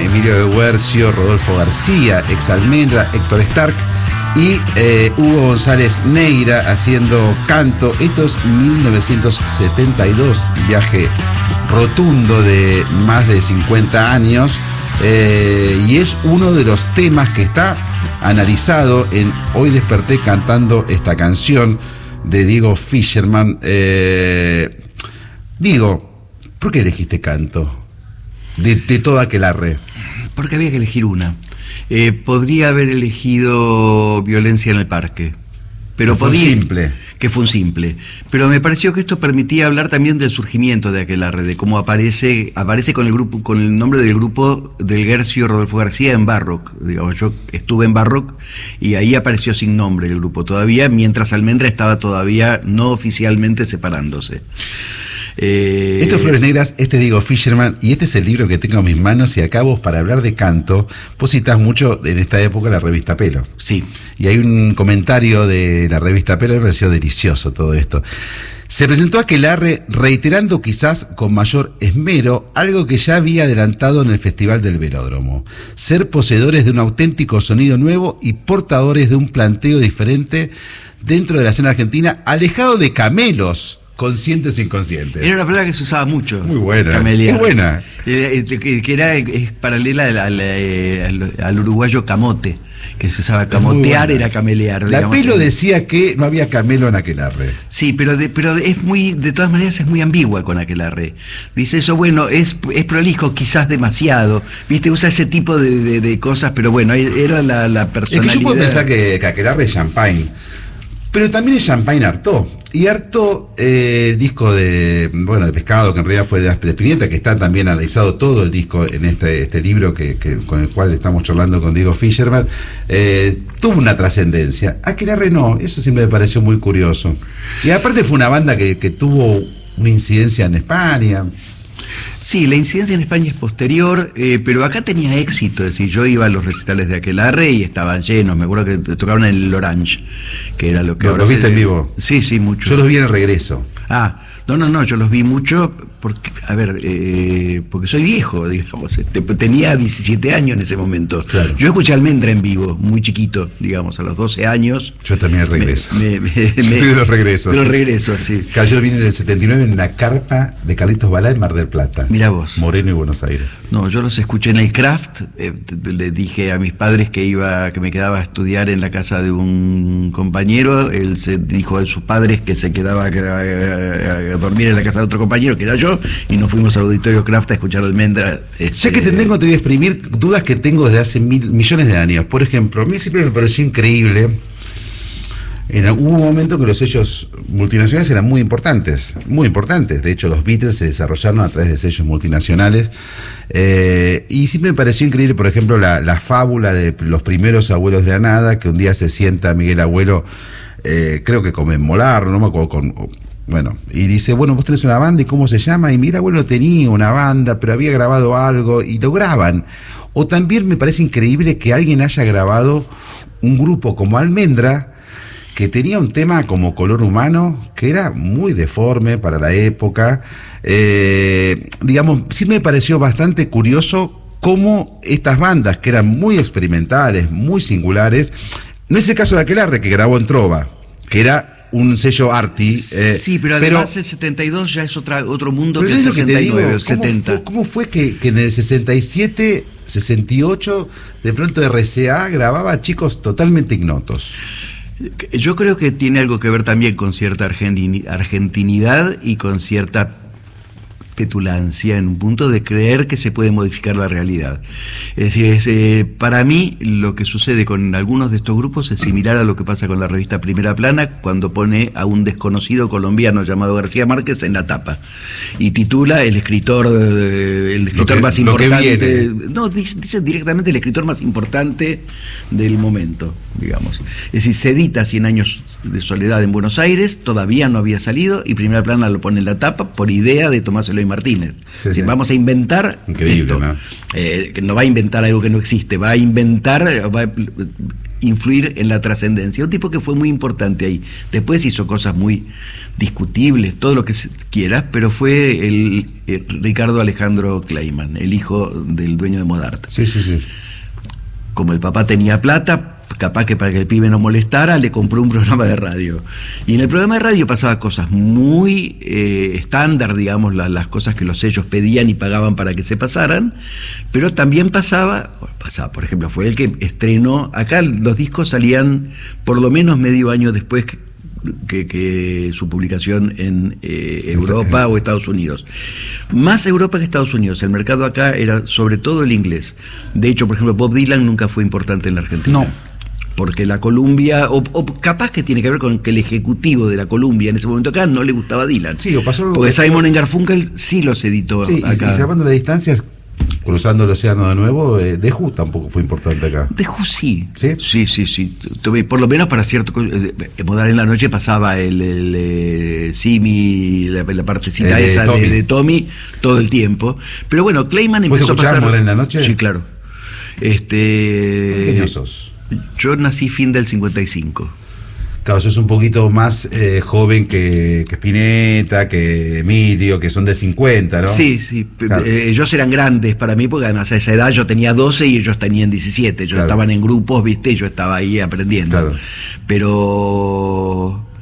Emilio de Guercio, Rodolfo García, ex Almendra, Héctor Stark y Hugo González Neira haciendo Canto. Esto es 1972, viaje rotundo de más de 50 años, y es uno de los temas que está analizado en Hoy desperté cantando esta canción de Diego Fischerman. Diego, ¿por qué elegiste Canto? De todo aquelarre. Porque había que elegir una. Podría haber elegido Violencia en el Parque, pero que fue un simple, pero me pareció que esto permitía hablar también del surgimiento de aquelarre, de cómo aparece con el grupo, con el nombre del grupo del Guercio Rodolfo García en Barrock. Digamos, yo estuve en Barrock y ahí apareció sin nombre el grupo todavía, mientras Almendra estaba todavía no oficialmente separándose. Esto es Flores Negras, este es Diego Fischerman y este es el libro que tengo en mis manos. Y acá vos, para hablar de canto, vos citás mucho en esta época la revista Pelo. Sí. Y hay un comentario de la revista Pelo, me pareció delicioso todo esto. Se presentó aquelarre reiterando quizás con mayor esmero algo que ya había adelantado en el Festival del Velódromo: ser poseedores de un auténtico sonido nuevo y portadores de un planteo diferente dentro de la escena argentina, alejado de camelos conscientes e inconscientes. Era una palabra que se usaba mucho. Muy buena. Camelear. Muy buena. Es paralela al uruguayo camote, que se usaba camotear, era camelear. La Pelo decía que no había camelo en aquelarre. Sí, pero es muy, de todas maneras es muy ambigua con aquelarre. Dice eso, bueno, es prolijo, quizás demasiado. Viste, usa ese tipo de cosas, pero bueno, era la personalidad. Es que yo puedo pensar que aquelarre es champagne, pero también es champagne Artaud. Y Artaud, el disco de Pescado, que en realidad fue de Spinetta, que está también analizado todo el disco en este libro con el cual estamos charlando con Diego Fischerman, tuvo una trascendencia. Aquelarre no, eso siempre me pareció muy curioso. Y aparte fue una banda que tuvo una incidencia en España. Sí, la incidencia en España es posterior, pero acá tenía éxito. Es decir, yo iba a los recitales de aquelarre y estaban llenos. Me acuerdo que tocaban en el Orange, que era lo que ahora. ¿Los viste en vivo? Sí, mucho. Yo los vi en el regreso. No, yo los vi mucho porque, porque soy viejo, digamos. Tenía 17 años en ese momento. Claro. Yo escuché a Almendra en vivo, muy chiquito, digamos, a los 12 años. Yo también regreso. Soy de los regresos. De los regresos, sí. Claro, yo vine en el 79 en la carpa de Carlitos Balá en Mar del Plata. Mirá vos. Moreno y Buenos Aires. No, yo los escuché en el Kraft. Le dije a mis padres que me quedaba a estudiar en la casa de un compañero. Él se dijo a sus padres que se quedaba a dormir en la casa de otro compañero, que era yo, y nos fuimos al Auditorio Kraft a escuchar a Almendra. Ya que te voy a exprimir dudas que tengo desde hace millones de años. Por ejemplo, a mí siempre me pareció increíble. Hubo un momento que los sellos multinacionales eran muy importantes. De hecho, los Beatles se desarrollaron a través de sellos multinacionales. Y siempre me pareció increíble, por ejemplo, la fábula de los primeros abuelos de la nada, que un día se sienta Miguel Abuelo, creo que con Molar, no me acuerdo, y dice, bueno, vos tenés una banda, ¿y cómo se llama? Y Miguel Abuelo tenía una banda, pero había grabado algo, y lo graban. O también me parece increíble que alguien haya grabado un grupo como Almendra, que tenía un tema como Color Humano, que era muy deforme para la época. Sí me pareció bastante curioso cómo estas bandas, que eran muy experimentales, muy singulares, no es el caso de aquelarre, que grabó en Trova, que era un sello arty. Sí, pero además el 72 ya es otro mundo que el 69, 70. ¿Cómo fue que en el 67, 68, de pronto RCA grababa chicos totalmente ignotos? Yo creo que tiene algo que ver también con cierta argentinidad y con cierta petulancia en un punto de creer que se puede modificar la realidad. Es decir, para mí lo que sucede con algunos de estos grupos es similar a lo que pasa con la revista Primera Plana cuando pone a un desconocido colombiano llamado García Márquez en la tapa y titula el escritor más importante. No, dice directamente el escritor más importante del momento, digamos. Es decir, se edita 100 años de soledad en Buenos Aires, todavía no había salido y Primera Plana lo pone en la tapa por idea de Tomás Eloy Martínez. Sí. Vamos a inventar esto. ¿No? No va a inventar algo que no existe, va a inventar, influir en la trascendencia. Un tipo que fue muy importante ahí. Después hizo cosas muy discutibles, todo lo que quieras, pero fue el Ricardo Alejandro Kleiman, el hijo del dueño de Modart. Sí. Como el papá tenía plata, capaz que para que el pibe no molestara, le compró un programa de radio. Y en el programa de radio pasaba cosas muy estándar, digamos, las cosas que los sellos pedían y pagaban para que se pasaran, pero también pasaba, por ejemplo, fue el que estrenó, acá los discos salían por lo menos medio año después que su publicación en Europa o Estados Unidos. Más Europa que Estados Unidos. El mercado acá era sobre todo el inglés. De hecho, por ejemplo, Bob Dylan nunca fue importante en la Argentina. No. Porque la Columbia, o capaz que tiene que ver con que el ejecutivo de la Columbia en ese momento acá no le gustaba Dylan. Sí, o pasó. Porque Simon & Garfunkel sí los editó acá. Y salvando las distancias, cruzando el océano de nuevo, The Who tampoco fue importante acá. The Who sí. ¿Sí? Sí. Por lo menos para cierto. Modar en la noche pasaba el Simi, la partecita esa de Tommy todo el tiempo. Pero bueno, Kleiman empezó a pasar. ¿Modar en la noche? Sí, claro. ¿Qué años sos? Yo nací fin del 55. Claro, sos un poquito más joven que Spinetta, que Emilio, que son del 50, ¿no? Sí. Claro. Ellos eran grandes para mí, porque además a esa edad yo tenía 12 y ellos tenían 17. Ellos estaban en grupos, ¿viste? Y yo estaba ahí aprendiendo. Claro. Pero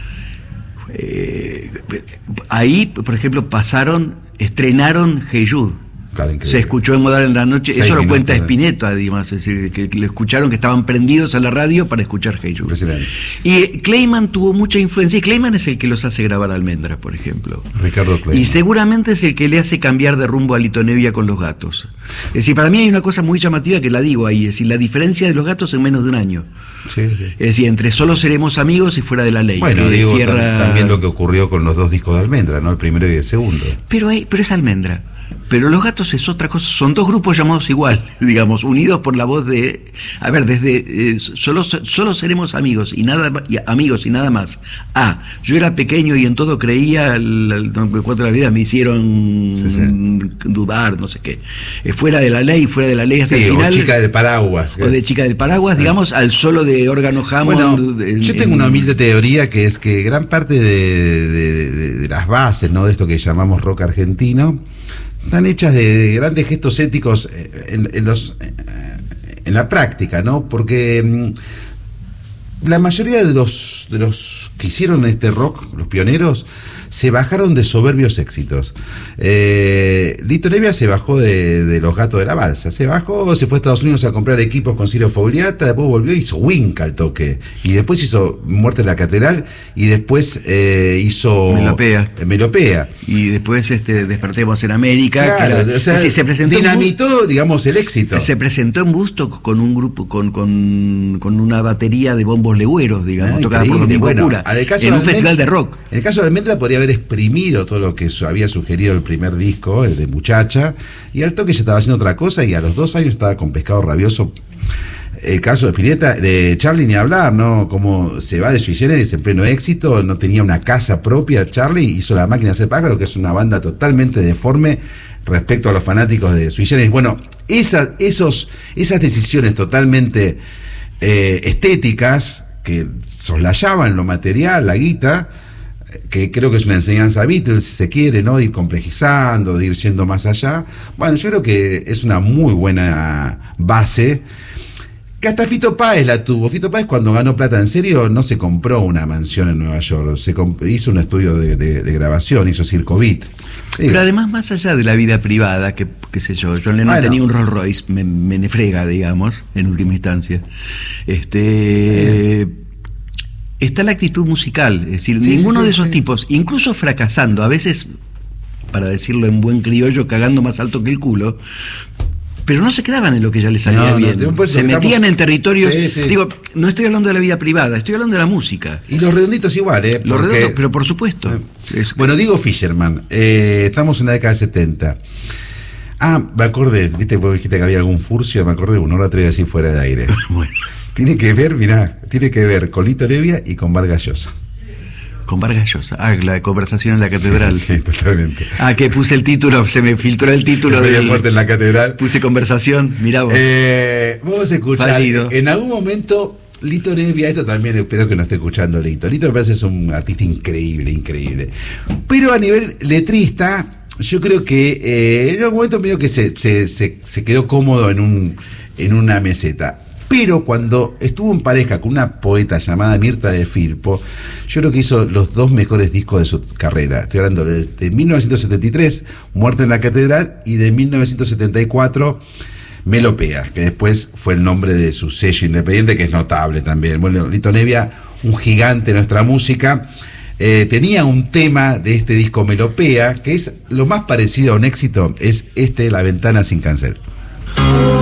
ahí, por ejemplo, estrenaron Hey Jude. Claro, se escuchó en Modar en la noche, 6 eso lo minutos, cuenta Spinetta, además, es decir, que lo escucharon, que estaban prendidos a la radio para escuchar Hey Jude. Y Kleiman tuvo mucha influencia, y Kleiman es el que los hace grabar Almendra, por ejemplo. Ricardo Kleiman. Y seguramente es el que le hace cambiar de rumbo a Lito Nebbia con Los Gatos. Es decir, para mí hay una cosa muy llamativa que la digo ahí, es decir, la diferencia de Los Gatos en menos de un año. Sí. Es decir, entre Solo seremos amigos y Fuera de la ley. Bueno, digo, también lo que ocurrió con los dos discos de Almendra, ¿no? El primero y el segundo. Pero es Almendra. Pero Los Gatos es otra cosa, son dos grupos llamados igual, digamos, unidos por la voz de, a ver, desde solo seremos amigos y nada más. Yo era pequeño y en todo creía, el 4 de la vida me hicieron dudar, no sé qué. Fuera de la ley hasta el final. O Chica del Paraguas. O de Chica del Paraguas, digamos, al solo de órgano Hammond. Bueno, yo tengo una humilde teoría que es que gran parte de las bases, ¿no?, de esto que llamamos rock argentino, están hechas de grandes gestos éticos en la práctica, ¿no? Porque la mayoría de los que hicieron este rock, los pioneros, se bajaron de soberbios éxitos. Lito Nebbia se bajó de Los Gatos de la Balsa, se fue a Estados Unidos a comprar equipos con Ciro Fogliata, después volvió y hizo Winca al toque, y después hizo Muerte en la Catedral, y después hizo Melopea. Y después Despertemos en América, claro, que se presentó dinamitó, digamos, el éxito. Se presentó en Busto con un grupo, con una batería de bombos legüeros, digamos, tocada por Domingo Cura, en un festival de rock. En el caso de Almendra podría haber exprimido todo lo que había sugerido el primer disco, el de Muchacha, y al toque ya estaba haciendo otra cosa, y a los 2 años estaba con Pescado Rabioso. El caso de Spinetta, de Charlie ni hablar, ¿no? Como se va de Sui Generis en pleno éxito, no tenía una casa propia. Charlie hizo La Máquina de Hacer Pájaros, que es una banda totalmente deforme respecto a los fanáticos de Sui Generis. Bueno, esas decisiones totalmente estéticas, que soslayaban lo material, la guita, que creo que es una enseñanza Beatles, si se quiere, ¿no?, de ir complejizando, de ir yendo más allá. Bueno, yo creo que es una muy buena base, que hasta Fito Páez la tuvo. Fito Páez, cuando ganó plata en serio, no se compró una mansión en Nueva York, hizo un estudio de grabación, hizo Circo Beat. Pero además, más allá de la vida privada, que qué sé yo, John Lennon tenía un Rolls Royce, me nefrega, digamos, en última instancia. Está la actitud musical, es decir, ninguno de esos tipos, incluso fracasando, a veces, para decirlo en buen criollo, cagando más alto que el culo, pero no se quedaban en lo que ya les salía bien. Se metían en territorios. Digo, no estoy hablando de la vida privada, estoy hablando de la música. Y Los Redonditos igual, ¿eh? Los Redonditos, pero por supuesto. Bueno, digo Fisherman, estamos en la década del 70. Me acordé, viste, vos dijiste que había algún furcio, me acordé, ahora te voy a decir fuera de aire. Bueno. Tiene que ver con Lito Nebbia y con Vargas Llosa. Con Vargas Llosa. La de Conversación en la Catedral. Sí, totalmente. Que puse el título, se me filtró el título de Muerte en la Catedral. Puse Conversación, mirá vos. Vamos a escuchar. Fallido. En algún momento, Lito Nebbia, esto también espero que no esté escuchando Lito. Lito me parece es un artista increíble. Pero a nivel letrista, yo creo que en algún momento medio que se quedó cómodo en una meseta. Pero cuando estuvo en pareja con una poeta llamada Mirta de Firpo, yo creo que hizo los 2 mejores discos de su carrera. Estoy hablando de 1973, Muerte en la Catedral, y de 1974, Melopea, que después fue el nombre de su sello independiente, que es notable también. Bueno, Lito Nebbia, un gigante de nuestra música, tenía un tema de este disco Melopea, que es lo más parecido a un éxito, es La Ventana sin Cancel.